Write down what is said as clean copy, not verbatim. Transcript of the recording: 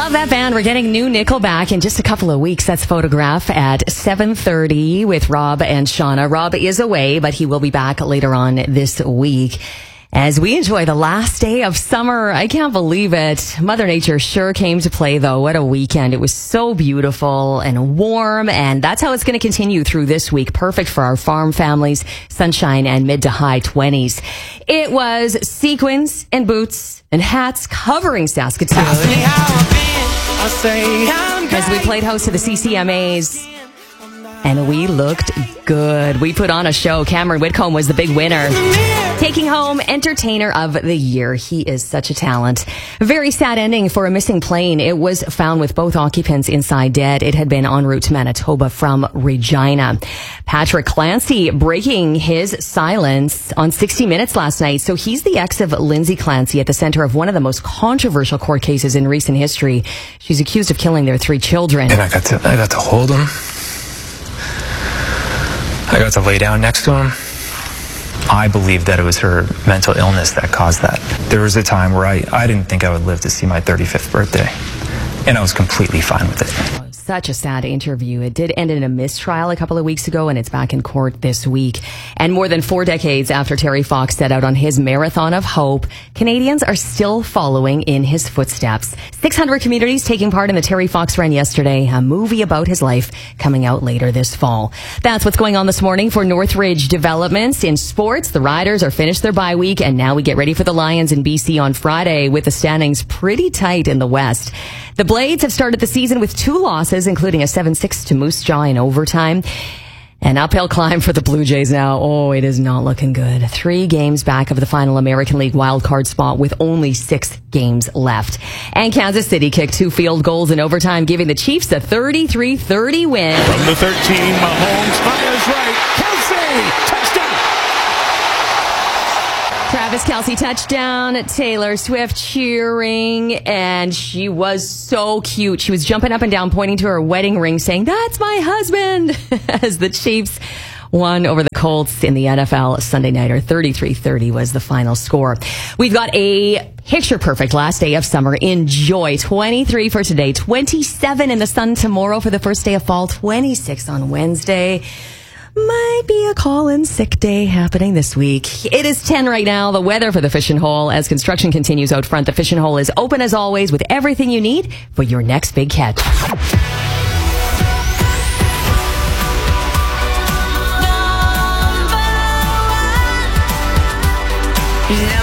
Love that band. We're getting new Nickelback in just a couple of weeks. That's Photograph at 7:30 with Rob and Shauna. Rob is away, but he will be back later on this week as we enjoy the last day of summer. I can't believe it. Mother Nature sure came to play, though. What a weekend. It was so beautiful and warm, and that's how it's going to continue through this week. Perfect for our farm families. Sunshine and mid to high 20s. It was sequins and boots and hats covering Saskatoon as we played host to the CCMAs. And we looked good. We put on a show. Cameron Whitcomb was the big winner, taking home Entertainer of the Year. He is such a talent. Very sad ending for a missing plane. It was found with both occupants inside dead. It had been en route to Manitoba from Regina. Patrick Clancy breaking his silence on 60 Minutes last night. So he's the ex of Lindsay Clancy, at the center of one of the most controversial court cases in recent history. She's accused of killing their 3 children. And I got to hold him. I got to lay down next to him. I believe that it was her mental illness that caused that. There was a time where I didn't think I would live to see my 35th birthday, and I was completely fine with it. Such a sad interview. It did end in a mistrial a couple of weeks ago, and it's back in court this week. And more than 4 decades after Terry Fox set out on his marathon of hope, Canadians are still following in his footsteps. 600 communities taking part in the Terry Fox Run yesterday, a movie about his life coming out later this fall. That's what's going on this morning for Northridge developments. In sports, the Riders are finished their bye week, and now we get ready for the Lions in BC on Friday, with the standings pretty tight in the West. The Blades have started the season with 2 losses, including a 7-6 to Moose Jaw in overtime. An uphill climb for the Blue Jays now. Oh, it is not looking good. 3 games back of the final American League wildcard spot with only 6 games left. And Kansas City kicked 2 field goals in overtime, giving the Chiefs a 33-30 win. From the 13, Mahomes fires right. Kelsey, touchdown! Travis Kelce touchdown, Taylor Swift cheering, and she was so cute. She was jumping up and down, pointing to her wedding ring, saying, "That's my husband," as the Chiefs won over the Colts in the NFL Sunday nighter. 33-30 was the final score. We've got a picture-perfect last day of summer. Enjoy. 23 for today, 27 in the sun tomorrow for the first day of fall, 26 on Wednesday. Might be a call-in sick day happening this week. It is 10 right now. The weather for the Fishing Hole as construction continues out front. The Fishing Hole is open as always with everything you need for your next big catch. Number 1.